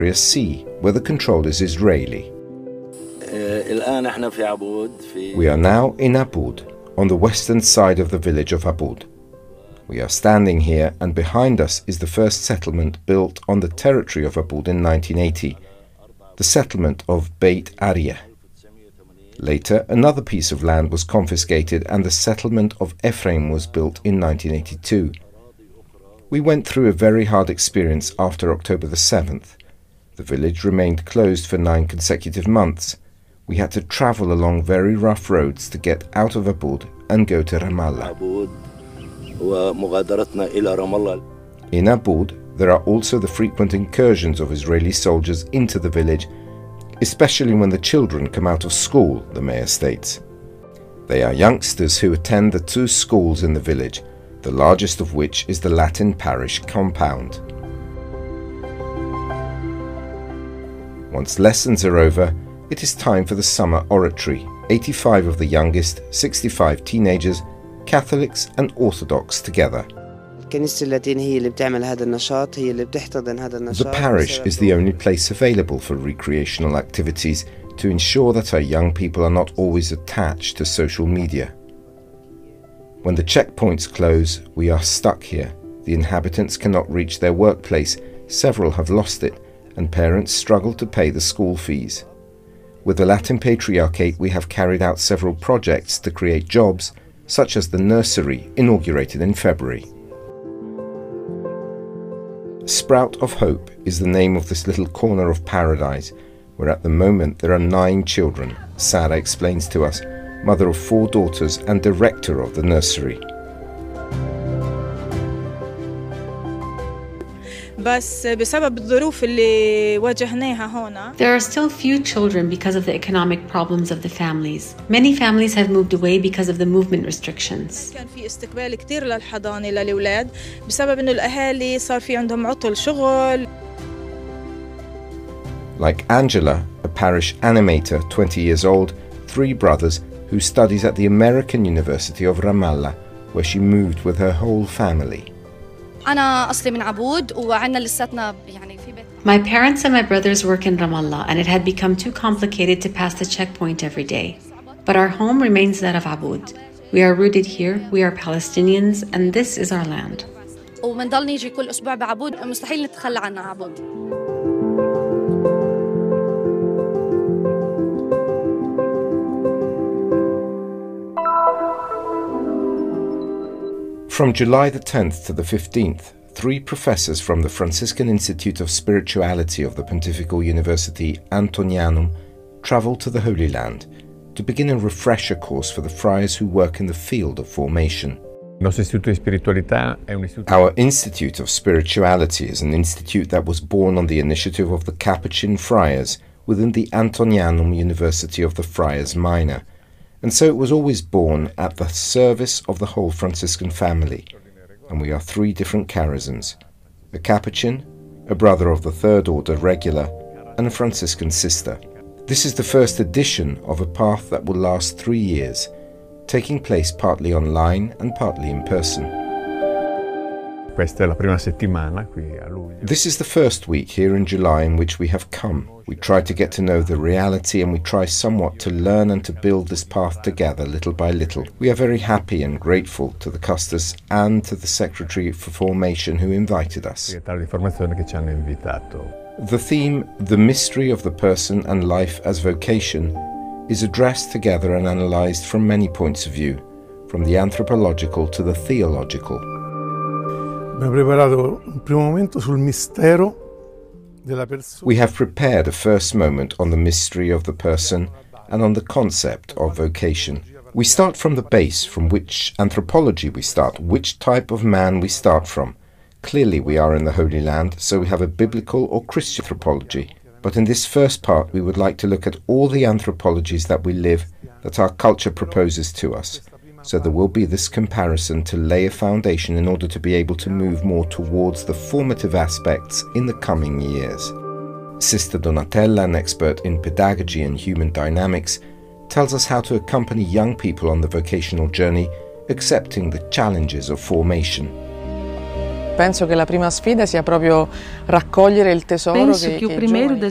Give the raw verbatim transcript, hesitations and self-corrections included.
Area C, where the control is Israeli. We are now in Aboud, on the western side of the village of Aboud. We are standing here, and behind us is the first settlement built on the territory of Aboud in nineteen eighty, the settlement of Beit Aryeh. Later, another piece of land was confiscated and the settlement of Ephraim was built in nineteen eighty-two. We went through a very hard experience after October the seventh. The village remained closed for nine consecutive months. We had to travel along very rough roads to get out of Aboud and go to Ramallah. In Aboud, there are also the frequent incursions of Israeli soldiers into the village, especially when the children come out of school, the mayor states. They are youngsters who attend the two schools in the village, the largest of which is the Latin parish compound. Once lessons are over, it is time for the summer oratory. eighty-five of the youngest, sixty-five teenagers, Catholics and Orthodox together. The parish is the only place available for recreational activities to ensure that our young people are not always attached to social media. When the checkpoints close, we are stuck here. The inhabitants cannot reach their workplace, several have lost it, and parents struggle to pay the school fees. With the Latin Patriarchate, we have carried out several projects to create jobs, such as the nursery inaugurated in February. Sprout of Hope is the name of this little corner of paradise, where at the moment there are nine children. Sarah explains to us, mother of four daughters and director of the nursery. There are still few children because of the economic problems of the families. Many families have moved away because of the movement restrictions. Like Angela, a parish animator, twenty years old, three brothers, who studies at the American University of Ramallah, where she moved with her whole family. My parents and my brothers work in Ramallah, and it had become too complicated to pass the checkpoint every day. But our home remains that of Aboud. We are rooted here, we are Palestinians, and this is our land. From July the tenth to the fifteenth, three professors from the Franciscan Institute of Spirituality of the Pontifical University Antonianum travelled to the Holy Land to begin a refresher course for the friars who work in the field of formation. Our Institute of Spirituality is an institute that was born on the initiative of the Capuchin friars within the Antonianum University of the Friars Minor, and so it was always born at the service of the whole Franciscan family. And we are three different charisms: a Capuchin, a brother of the Third Order Regular, and a Franciscan sister. This is the first edition of a path that will last three years, taking place partly online and partly in person. This is the first week here in July in which we have come. We try to get to know the reality, and we try somewhat to learn and to build this path together little by little. We are very happy and grateful to the Custos and to the Secretary for Formation who invited us. The theme, The Mystery of the Person and Life as Vocation, is addressed together and analysed from many points of view, from the anthropological to the theological. We have prepared a first moment on the mystery of the person and on the concept of vocation. We start from the base, from which anthropology we start, which type of man we start from. Clearly we are in the Holy Land, so we have a biblical or Christian anthropology. But in this first part we would like to look at all the anthropologies that we live, that our culture proposes to us. So there will be this comparison to lay a foundation in order to be able to move more towards the formative aspects in the coming years. Sister Donatella, an expert in pedagogy and human dynamics, tells us how to accompany young people on the vocational journey, accepting the challenges of formation. Penso che la prima sfida sia proprio raccogliere il tesoro Penso che, que o che primeiro i giovani